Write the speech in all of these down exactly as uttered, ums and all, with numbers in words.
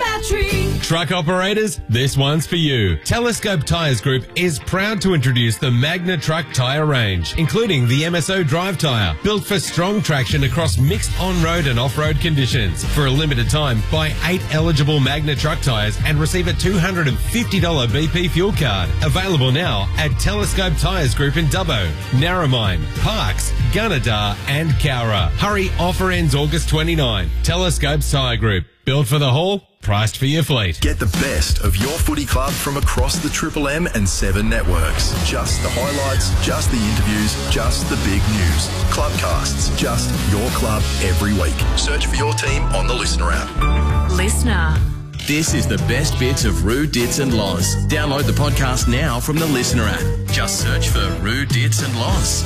battery. Truck operators, this one's for you. Telescope Tyres Group is proud to introduce the Magna Truck tyre range, including the M S O Drive tyre, built for strong traction across mixed on-road and off-road conditions. For a limited time, buy eight eligible Magna Truck tyres and receive a two hundred fifty dollars B P fuel card. Available now at Telescope Tyres Group in Dubbo, Narromine, Parkes, Gunnedah and Cowra. Hurry, offer ends August twenty-ninth. Telescope Tyre Group. Built for the haul, priced for your fleet. Get the best of your footy club from across the Triple M and Seven networks. Just the highlights, just the interviews, just the big news. Clubcasts, just your club every week. Search for your team on the Listener app. Listener. This is the best bits of Roo, Dits and Loz. Download the podcast now from the Listener app. Just search for Roo, Dits and Loz.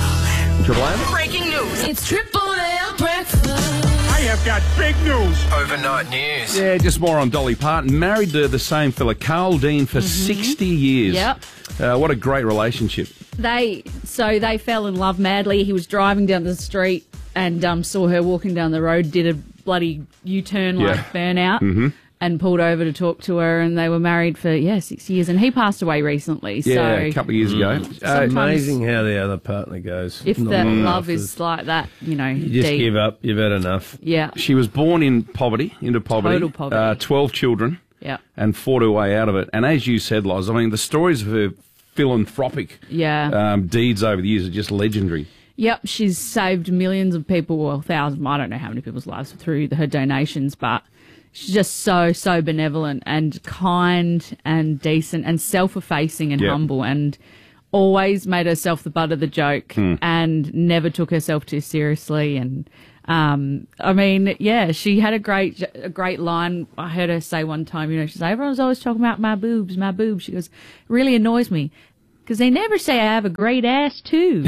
Triple M? Breaking news. It's Triple M breakfast. I have got big news. Overnight news. Yeah, just more on Dolly Parton. Married to the same fella, Carl Dean, for mm-hmm. sixty years. Yep. Uh, what a great relationship. They So they fell in love madly. He was driving down the street and um, saw her walking down the road, did a bloody U-turn like Yeah. burnout. Mm-hmm. And pulled over to talk to her, and they were married for, yeah, six years. And he passed away recently. Yeah, so a couple of years ago. Uh, amazing how the other partner goes. If Not that long love after. is like that, you know, You just deep. give up. You've had enough. Yeah. She was born in poverty, into poverty. Total poverty. Uh, twelve children. Yeah. And fought her way out of it. And as you said, Loz, I mean, the stories of her philanthropic Yeah. um, deeds over the years are just legendary. Yep, she's saved millions of people, well, thousands, I don't know how many people's lives through her donations, but she's just so, so benevolent and kind and decent and self-effacing and Yep. humble, and always made herself the butt of the joke Hmm. and never took herself too seriously. And um, I mean, yeah, she had a great, a great line. I heard her say one time, you know, she said, everyone's always talking about my boobs, my boobs. She goes, it really annoys me. Because they never say I have a great ass, too.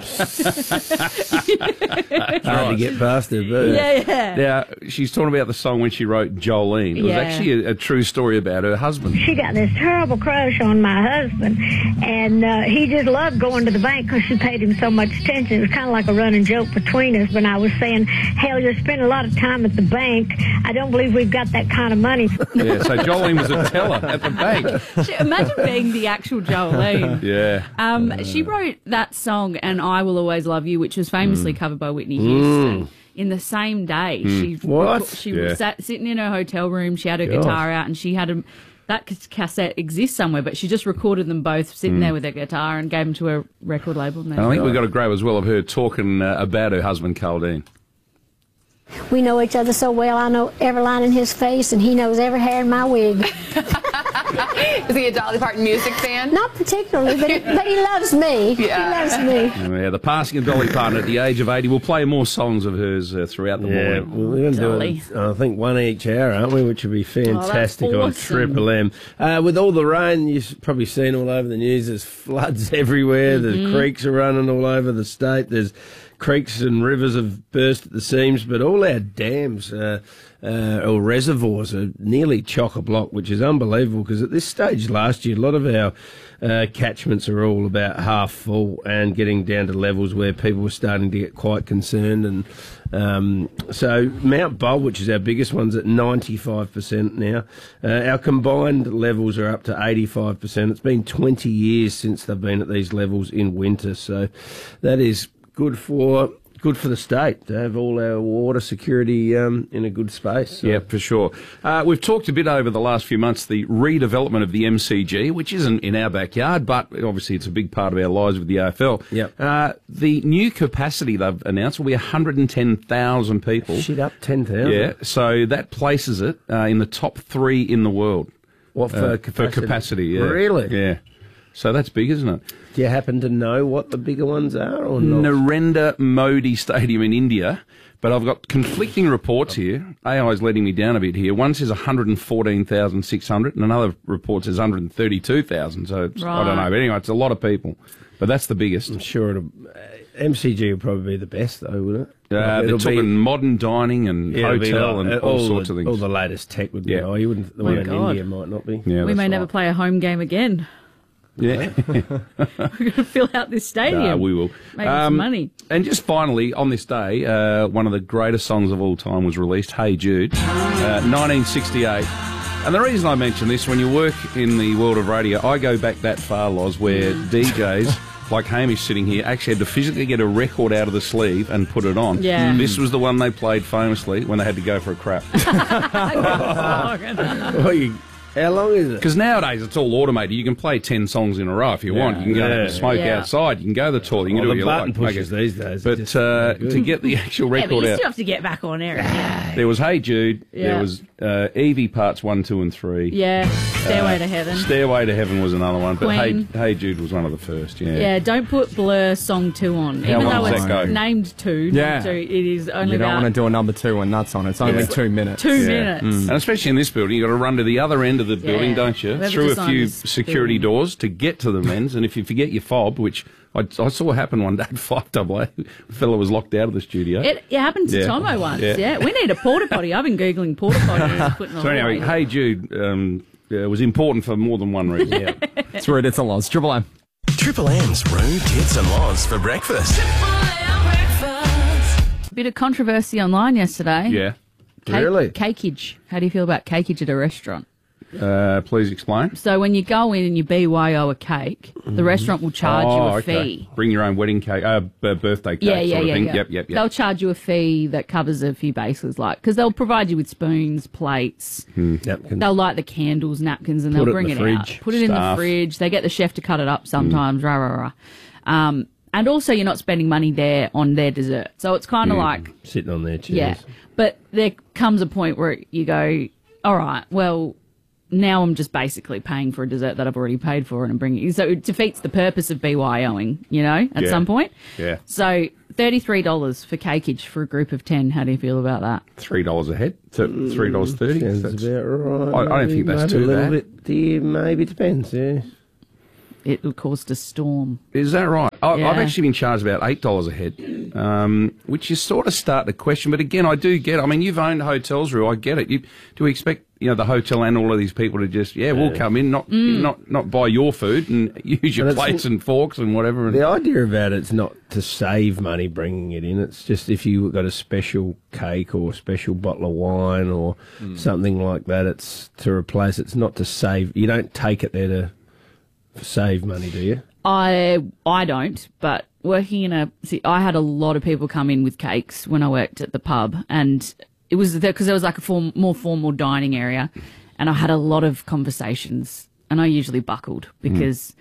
Hard to get past it, but Yeah, yeah. Now, she's talking about the song when she wrote Jolene. It was Yeah. actually a, a true story about her husband. She got this terrible crush on my husband, and uh, he just loved going to the bank because she paid him so much attention. It was kind of like a running joke between us, but I was saying, hell, you're spending a lot of time at the bank. I don't believe we've got that kind of money. Yeah, so Jolene was a teller at the bank. She- Imagine being the actual Jolene. Yeah. Um, she wrote that song, And I Will Always Love You, which was famously covered by Whitney Houston, in the same day. She What? She Yeah. was sat, sitting in her hotel room. She had her God. guitar out, and she had a, that c- cassette exists somewhere, but she just recorded them both sitting there with her guitar and gave them to her record label. And they- And I think we've got a grab as well of her talking uh, about her husband, Carl Dean. We know each other so well. I know every line in his face, and he knows every hair in my wig. Is he a Dolly Parton music fan? Not particularly, but, but he loves me. Yeah. He loves me. Yeah, the passing of Dolly Parton at the age of eighty. We'll play more songs of hers uh, throughout the Yeah, morning. well, we're going to do Dolly. it, I think, one each hour, aren't we? Which would be fantastic on awesome. Triple M. Uh, with all the rain, you've probably seen all over the news, there's floods everywhere. Mm-hmm. The creeks are running all over the state. There's creeks and rivers have burst at the seams, but all our dams uh, uh, or reservoirs are nearly chock-a-block, which is unbelievable because at this stage last year, a lot of our uh, catchments are all about half full and getting down to levels where people were starting to get quite concerned. And um, so Mount Bull, which is our biggest one's at ninety-five percent now. Uh, our combined levels are up to eighty-five percent. It's been twenty years since they've been at these levels in winter, so that is good for good for the state to have all our water security um, in a good space. So. Yeah, for sure. Uh, we've talked a bit over the last few months the redevelopment of the M C G, which isn't in our backyard, but obviously it's a big part of our lives with the A F L. Yep. Uh, the new capacity they've announced will be one hundred ten thousand people. Shit up ten thousand. Yeah, so that places it uh, in the top three in the world. What for uh, capacity? For capacity, yeah. Really? Yeah. So that's big, isn't it? Do you happen to know what the bigger ones are or not? Narendra Modi Stadium in India, but I've got conflicting reports here. A I is letting me down a bit here. One says one hundred fourteen thousand six hundred and another report says one hundred thirty-two thousand. So it's, I don't know. But anyway, it's a lot of people. But that's the biggest. I'm sure it'll, uh, M C G will probably be the best, though, wouldn't it? Uh, Like, they're it'll talking be- modern dining and yeah, it'll be hotel like, and uh, all, all sorts the, of things. All the latest tech would be. Yeah. Oh, you wouldn't. The My one in God. India might not be. Yeah, we that's may right. never play a home game again. Yeah. We're going to fill out this stadium. Nah, we will. Make some money. And just finally, on this day, uh, one of the greatest songs of all time was released, Hey Jude, uh, nineteen sixty-eight. And the reason I mention this, when you work in the world of radio, I go back that far, Loz, where D Js, like Hamish sitting here, actually had to physically get a record out of the sleeve and put it on. Yeah. This was the one they played famously when they had to go for a crap. Well, you, how long is it? Because nowadays it's all automated. You can play ten songs in a row if you want. You can go Yeah. smoke Yeah. outside. You can go to the toilet. You can Oh, do the what you button like. pushes Make it- these days are But just uh, no good. to get the actual Yeah, but record you out, still have to get back on air again. there was Hey Jude. Yeah. There was uh, Evie parts one, two, and three. Yeah, Stairway to Heaven. Stairway to Heaven was another one, but hey, Queen. hey Jude was one of the first. Yeah. Yeah, don't put Blur song two on. How Even long though does it's that go? named two, not Yeah. two, it is only You don't about want to do a number two when that's on. It's only It's two minutes. two Yeah. minutes. And especially in this building, you've got to run to the other end of the building, Yeah. don't you? Whoever Through a designed few this security building. doors to get to the men's. And if you forget your fob, which I, I saw happen one day at five double A, a fella was locked out of the studio. It, it happened to Yeah. Tomo once, Yeah. yeah. We need a porta potty. I've been Googling porta potties. putting So anyway, hallway. Hey Jude um, uh, was important for more than one reason. Yeah. It's Rude, it's a loss. Triple M. Triple M's Rude Tits and Loz for breakfast. Bit of controversy online yesterday. Yeah. Cake, Really? Cakeage. How do you feel about cakeage at a restaurant? Uh, please explain. So when you go in and you B Y O a cake, the restaurant will charge oh, you a okay. fee. Bring your own wedding cake, uh, b- birthday cake Yeah, yeah, sort of yeah, thing. yeah. Yep, yep, yep. They'll charge you a fee that covers a few bases, like because they'll provide you with spoons, plates. Napkins. They'll light the candles, napkins, and Put they'll it in bring the it fridge. out. Put it in the Staff. fridge. They get the chef to cut it up sometimes. Rah rah rah. Um, and also, you're not spending money there on their dessert, so it's kind of like Sitting on their chairs. yeah. But there comes a point where you go, all right, well, now I'm just basically paying for a dessert that I've already paid for and I'm bringing. So it defeats the purpose of BYOing, you know, at Yeah. some point. Yeah. So thirty-three dollars for cakeage for a group of ten. How do you feel about that? Three dollars a head. Th- Three dollars thirty. Sounds That's- about right. I- I don't think that's Maybe too a little bad. bit. Yeah, maybe depends. Yeah. It caused a storm. Is that right? I, Yeah. I've actually been charged about eight dollars a head, um, which you sort of start to question. But again, I do get. I mean, you've owned hotels, Rue. I get it. You, do we expect you know the hotel and all of these people to just yeah, we'll come in, not Mm. not not buy your food and use your But it's- plates and forks and whatever. And, The idea about it's not to save money bringing it in. It's just if you got a special cake or a special bottle of wine or something like that, it's to replace. It's not to save. You don't take it there to save money, do you? I I don't, but working in a see, I had a lot of people come in with cakes when I worked at the pub, and it was there because there was like a form, more formal dining area, and I had a lot of conversations, and I usually buckled because.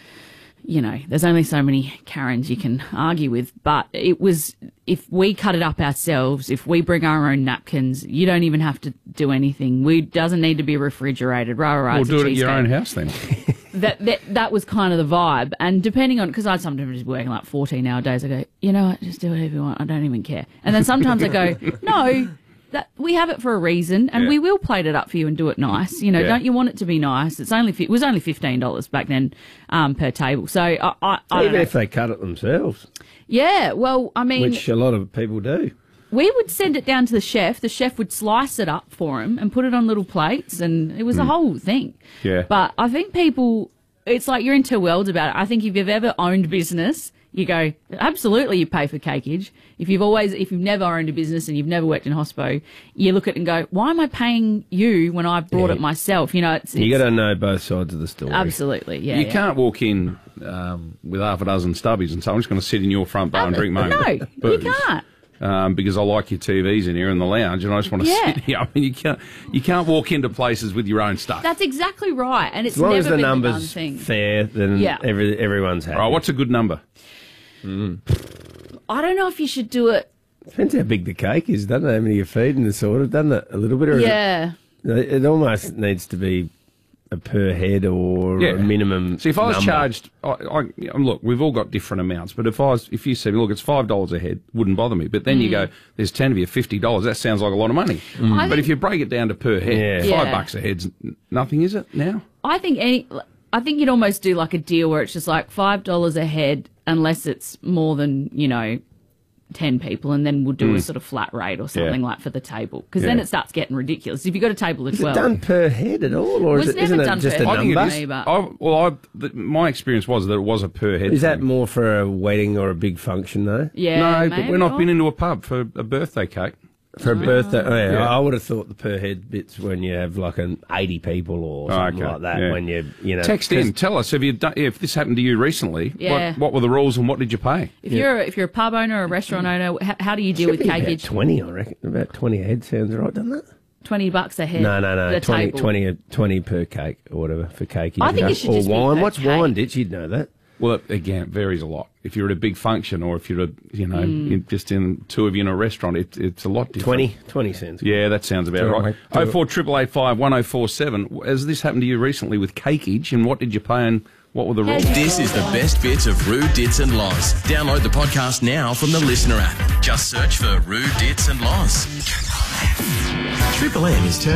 You know, there's only so many Karens you can argue with, but it was, if we cut it up ourselves, if we bring our own napkins, you don't even have to do anything. We doesn't need to be refrigerated. Rah, rah, rah. We'll it's a do it at your cheesecake. own house then. that, that that was kind of the vibe. And depending on, because I sometimes just working like fourteen hour days, I go, you know what, just do whatever you want. I don't even care. And then sometimes I go, no, that we have it for a reason, and Yeah. we will plate it up for you and do it nice. You know, Yeah. don't you want it to be nice? It's only fi- it was only fifteen dollars back then um, per table. So I, I, I don't Even know. if they cut it themselves, Yeah, well, I mean, which a lot of people do. we would send it down to the chef. The chef would slice it up for him and put it on little plates, and it was a whole thing. Yeah. But I think people, it's like you're in two worlds about it. I think if you've ever owned business, you go, absolutely, you pay for cakeage. If you've always, if you've never owned a business and you've never worked in hospo, you look at it and go, why am I paying you when I brought Yeah. it myself? You know, it's, You it's got to know both sides of the story. absolutely, yeah. you yeah. can't walk in um, with half a dozen stubbies and say, I'm just going to sit in your front bar and drink my No, own you booze." can't. Um, because I like your T Vs in here in the lounge, and I just want to Yeah. sit here. I mean, you can't you can't walk into places with your own stuff. That's exactly right, and it's As long never as the been the done numbers thing. fair, then Yeah. every, everyone's happy. All right, what's a good number? I don't know if you should do it. Depends how big the cake is, doesn't it? How many you're feeding the sort of, doesn't it? A little bit, or is it- Yeah. It almost needs to be a per head or Yeah. a minimum. See, if I was number. charged, I, I, you know, look, we've all got different amounts, but if I was, if you said, look, it's five dollars a head, wouldn't bother me. But then you go, there's ten of you, fifty dollars. That sounds like a lot of money. I But think- if you break it down to per head, Yeah. five Yeah. bucks a head's n- nothing, is it now? I think any. I think you'd almost do like a deal where it's just like five dollars a head, unless it's more than you know ten people, and then we'll do Mm. a sort of flat rate or something Yeah. like for the table, because then Yeah. it starts getting ridiculous. If you've got a table of Is twelve, it done per head at all, or Was is it, never isn't done it just per a head. I think number? it is. but- I, well, I, the, my experience was that it was a per head. Is that thing. more for a wedding or a big function, though? yeah, No, maybe but we're not or- been into a pub for a birthday cake. For a birthday? Oh, yeah. Yeah. I would have thought the per head bits when you have like an eighty people or Oh, something okay. like that. Yeah. When you, you know, Text 'cause in, tell us, have you done, if this happened to you recently, Yeah. what, what were the rules and what did you pay? If you're if you're a pub owner or a restaurant owner, how, how do you deal should with be about cakeage? twenty, I reckon. About twenty a head sounds right, doesn't it? Twenty bucks a head. No, no, no. The twenty, table. twenty, twenty per cake or whatever for cake. I think it should or just be wine. per What's cake. wine, Ditch? You'd know that. Well, again, it varies a lot. If you're at a big function or if you're, a, you know, Mm. in, just in two of you in a restaurant, it, it's a lot different. twenty, twenty cents. Yeah, that sounds about Do it, right. mate. Do Oh it. four triple eight five one oh four seven. Has this happened to you recently with cakeage, and what did you pay and what were the rules? This is the best bits of Rue, Dits and Loz. Download the podcast now from the Listener app. Just search for Rue, Dits and Loz. Triple M is turning